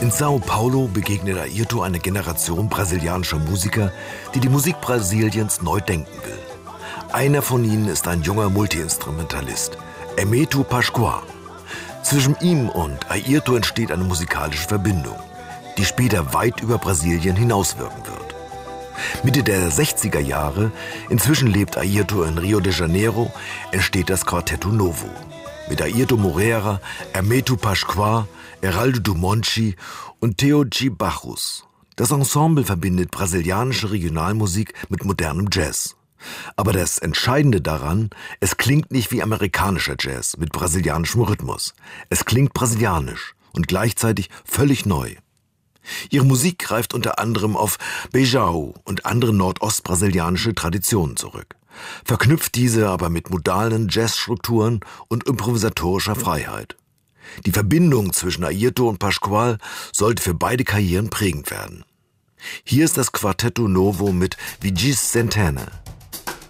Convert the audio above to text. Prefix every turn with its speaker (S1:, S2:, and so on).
S1: In Sao Paulo begegnet Airto einer Generation brasilianischer Musiker, die die Musik Brasiliens neu denken will. Einer von ihnen ist ein junger Multiinstrumentalist, Hermeto Pascoal. Zwischen ihm und Airto entsteht eine musikalische Verbindung, die später weit über Brasilien hinauswirken wird. Mitte der 60er Jahre, inzwischen lebt Airto in Rio de Janeiro, entsteht das Quartetto Novo. Mit Airto Moreira, Hermeto Pascoal, Heraldo do Monchi und Theo G. Barros. Das Ensemble verbindet brasilianische Regionalmusik mit modernem Jazz. Aber das Entscheidende daran, es klingt nicht wie amerikanischer Jazz mit brasilianischem Rhythmus. Es klingt brasilianisch und gleichzeitig völlig neu. Ihre Musik greift unter anderem auf Beijão und andere nordostbrasilianische Traditionen zurück, verknüpft diese aber mit modalen Jazzstrukturen und improvisatorischer Freiheit. Die Verbindung zwischen Airto und Pascoal sollte für beide Karrieren prägend werden. Hier ist das Quartetto Novo mit Vigis Santana.